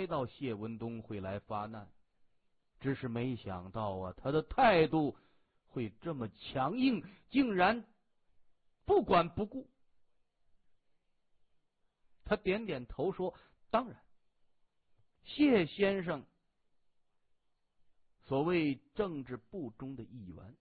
猜到谢文东会来发难，只是没想到啊，他的态度会这么强硬，竟然不管不顾。他点点头说：“当然，谢先生所谓政治部中的一员，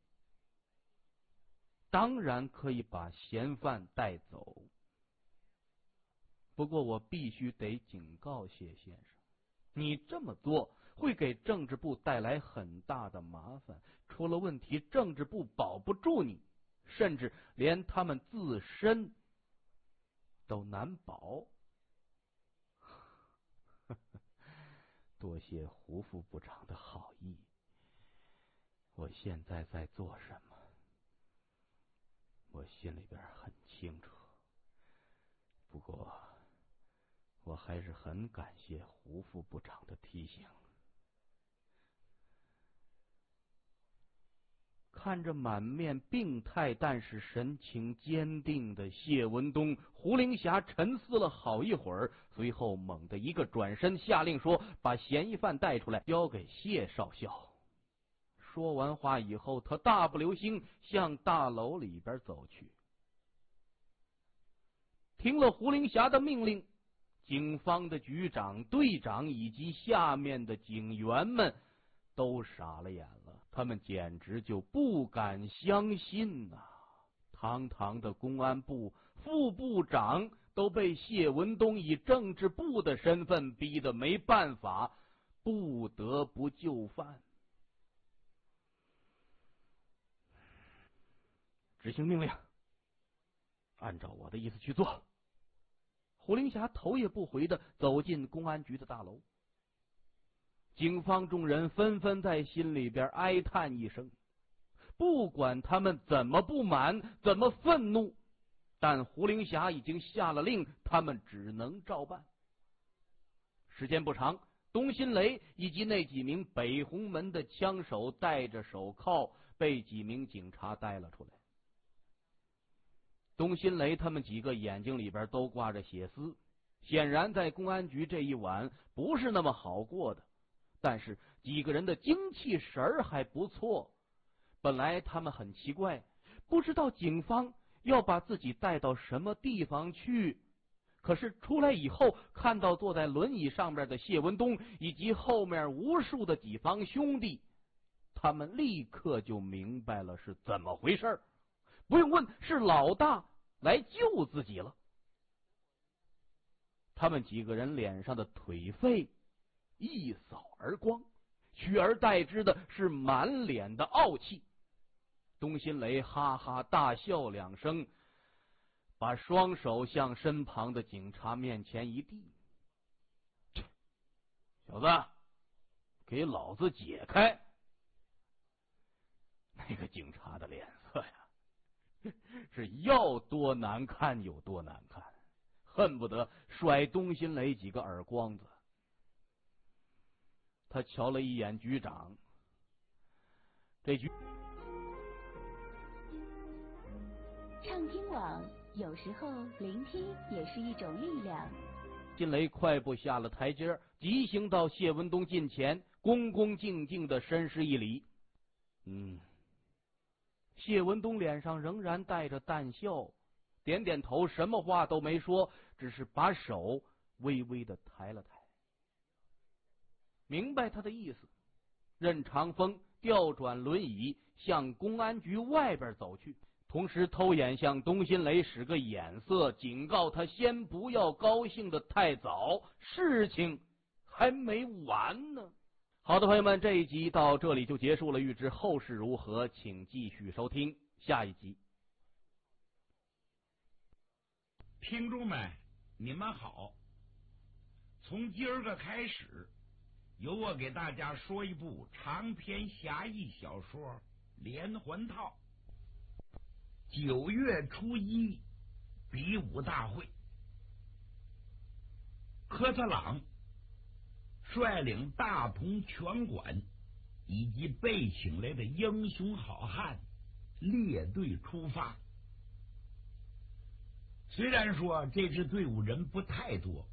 当然可以把嫌犯带走。不过我必须得警告谢先生，你这么做会给政治部带来很大的麻烦，出了问题政治部保不住你，甚至连他们自身都难保。”多谢胡副部长的好意，我现在在做什么，我心里边很清楚。不过我还是很感谢胡副部长的提醒。看着满面病态但是神情坚定的谢文东，胡灵霞沉思了好一会儿，随后猛地一个转身，下令说：“把嫌疑犯带出来，交给谢少校。”说完话以后，他大步流星向大楼里边走去。听了胡灵霞的命令，警方的局长、队长以及下面的警员们都傻了眼了，他们简直就不敢相信呐！堂堂的公安部副部长都被谢文东以政治部的身份逼得没办法，不得不就范。执行命令，按照我的意思去做。胡灵霞头也不回地走进公安局的大楼。警方众人纷纷在心里边哀叹一声，不管他们怎么不满，怎么愤怒，但胡灵霞已经下了令，他们只能照办。时间不长，东新雷以及那几名北红门的枪手戴着手铐被几名警察带了出来。东新雷他们几个眼睛里边都挂着血丝，显然在公安局这一晚不是那么好过的。但是几个人的精气神还不错，本来他们很奇怪，不知道警方要把自己带到什么地方去。可是出来以后，看到坐在轮椅上面的谢文东以及后面无数的几方兄弟，他们立刻就明白了是怎么回事。不用问，是老大来救自己了。他们几个人脸上的颓废一扫而光，取而代之的是满脸的傲气。东新雷哈哈大笑两声，把双手向身旁的警察面前一递：“小子，给老子解开！”那个警察的脸色呀，是要多难看有多难看，恨不得甩东新雷几个耳光子。他瞧了一眼局长， 畅听网，有时候聆听也是一种力量。 新雷快步下了台阶，急行到谢文东近前，恭恭敬敬的深施一礼。谢文东脸上仍然带着淡笑，点点头，什么话都没说，只是把手微微的抬了抬。明白他的意思，任长风调转轮椅向公安局外边走去，同时偷眼向东新雷使个眼色，警告他先不要高兴的太早，事情还没完呢。好的，朋友们，这一集到这里就结束了，欲知后事如何，请继续收听下一集。 听众们，你们好，从今儿个开始，由我给大家说一部长篇侠义小说《连环套》。9月初1，比武大会，科特朗率领大同拳馆以及被请来的英雄好汉列队出发。虽然说这支队伍人不太多，